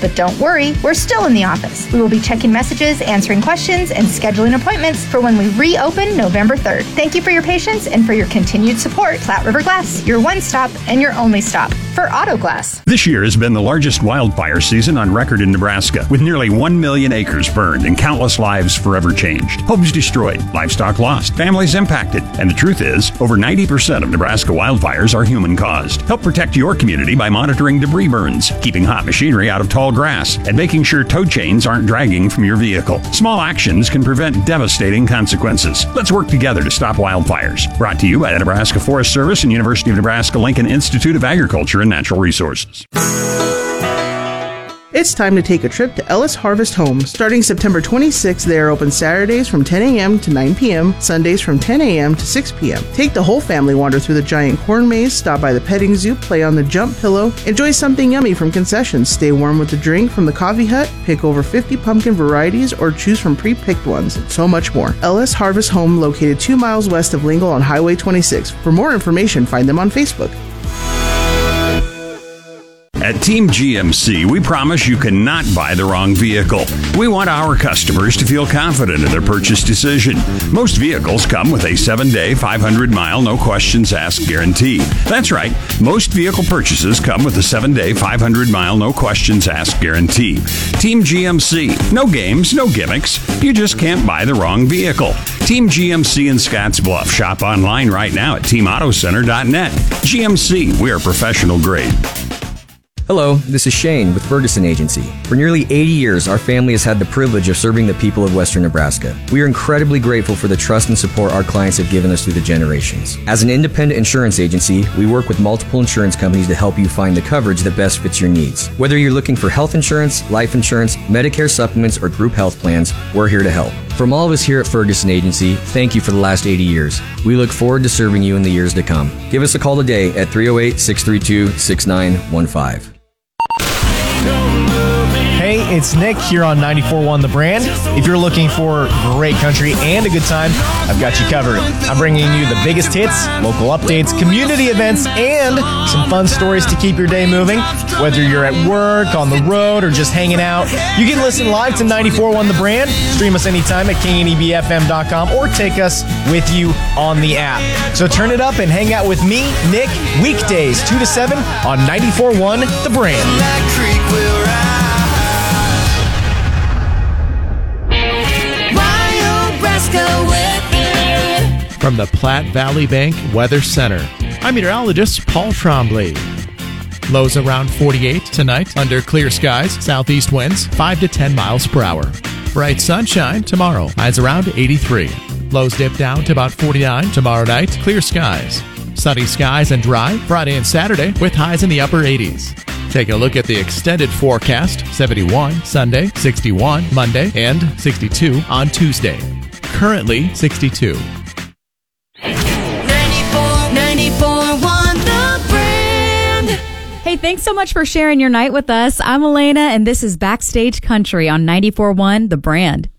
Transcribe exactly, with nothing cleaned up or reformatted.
But don't worry, we're still in the office. We will be checking messages, answering questions, and scheduling appointments for when we reopen November third. Thank you for your patience and for your continued support. Platte River Glass, your one stop and your only stop for auto glass. This year has been the largest wildfire season on record in Nebraska, with nearly one million acres burned and countless lives forever changed. Homes destroyed, livestock lost, families impacted. And the truth is, over ninety percent of Nebraska wildfires are human-caused. Help protect your community by monitoring debris burns, keeping hot machinery out of tall grass, and making sure tow chains aren't dragging from your vehicle. Small actions can prevent devastating consequences. Let's work together to stop wildfires. Brought to you by the Nebraska Forest Service and University of Nebraska-Lincoln Institute of Agriculture and Natural Resources. It's time to take a trip to Ellis Harvest Home. Starting September twenty-sixth, they are open Saturdays from ten a.m. to nine p.m., Sundays from ten a.m. to six p.m. Take the whole family wander through the giant corn maze, stop by the petting zoo, play on the jump pillow, enjoy something yummy from concessions, stay warm with a drink from the coffee hut, pick over fifty pumpkin varieties, or choose from pre-picked ones, and so much more. Ellis Harvest Home, located two miles west of Lingle on Highway twenty-six. For more information, find them on Facebook. At Team G M C, we promise you cannot buy the wrong vehicle. We want our customers to feel confident in their purchase decision. Most vehicles come with a seven-day, five hundred mile, no-questions-asked guarantee. That's right. Most vehicle purchases come with a seven-day, five hundred mile, no-questions-asked guarantee. Team G M C. No games, no gimmicks. You just can't buy the wrong vehicle. Team G M C in Scottsbluff. Shop online right now at team auto center dot net. G M C. We are professional grade. Hello, this is Shane with Ferguson Agency. For nearly eighty years, our family has had the privilege of serving the people of Western Nebraska. We are incredibly grateful for the trust and support our clients have given us through the generations. As an independent insurance agency, we work with multiple insurance companies to help you find the coverage that best fits your needs. Whether you're looking for health insurance, life insurance, Medicare supplements, or group health plans, we're here to help. From all of us here at Ferguson Agency, thank you for the last eighty years. We look forward to serving you in the years to come. Give us a call today at three oh eight, six three two, six nine one five. Hey, it's Nick here on ninety-four point one The Brand. If you're looking for great country and a good time, I've got you covered. I'm bringing you the biggest hits, local updates, community events, and some fun stories to keep your day moving. Whether you're at work, on the road, or just hanging out, you can listen live to ninety-four point one The Brand, stream us anytime at king n e b f m dot com, or take us with you on the app. So turn it up and hang out with me, Nick, weekdays two to seven on ninety-four point one The Brand. From the Platte Valley Bank Weather Center, I'm meteorologist Paul Trombley. Lows around forty-eight tonight under clear skies, southeast winds five to ten miles per hour. Bright sunshine tomorrow, highs around eighty-three. Lows dip down to about forty-nine tomorrow night, clear skies. Sunny skies and dry Friday and Saturday with highs in the upper eighties. Take a look at the extended forecast, seventy-one Sunday, sixty-one Monday, and sixty-two on Tuesday. Currently sixty-two. ninety-four point one The Brand. Hey, thanks so much for sharing your night with us. I'm Elena, and this is Backstage Country on ninety-four point one The Brand.